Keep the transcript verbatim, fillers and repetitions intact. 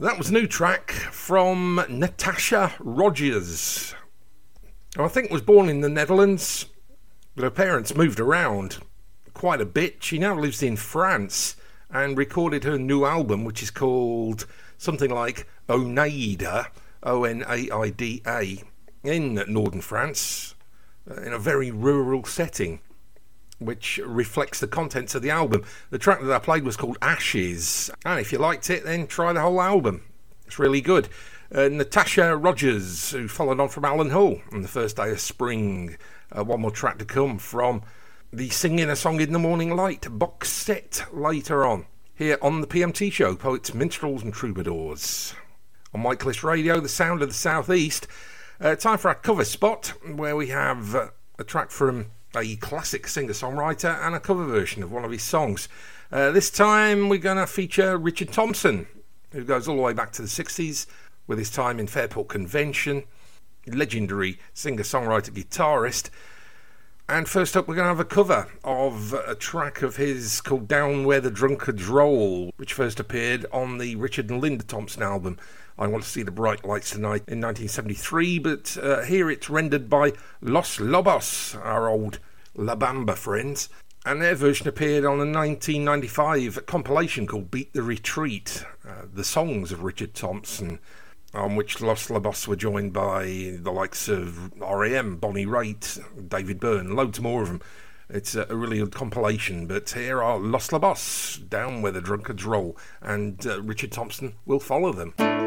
That was a new track from Natasha Rogers, who I think was born in the Netherlands, but her parents moved around quite a bit. She now lives in France and recorded her new album, which is called something like Oneida, O N A I D A, in northern France, in a very rural setting, which reflects the contents of the album. The track that I played was called Ashes, and if you liked it, then try the whole album. It's really good. Uh, Natasha Rogers, who followed on from Alan Hall on the first day of spring. Uh, one more track to come from the Singing a Song in the Morning Light box set later on, here on the P M T Show, Poets, Minstrels and Troubadours. On Michaelist Radio, the sound of the southeast. Uh, time for our cover spot, where we have uh, a track from a classic singer-songwriter and a cover version of one of his songs. Uh, this time we're going to feature Richard Thompson, who goes all the way back to the sixties with his time in Fairport Convention, legendary singer-songwriter guitarist. And first up we're going to have a cover of a track of his called Down Where the Drunkards Roll, which first appeared on the Richard and Linda Thompson album I Want to See the Bright Lights Tonight in nineteen seventy-three, but uh, here it's rendered by Los Lobos, our old La Bamba friends, and their version appeared on a nineteen ninety-five compilation called Beat the Retreat, uh, the songs of Richard Thompson, on which Los Lobos were joined by the likes of R E M, Bonnie Raitt, David Byrne, loads more of them. It's a really good compilation, but here are Los Lobos, Down Where the Drunkards Roll, and uh, Richard Thompson will follow them.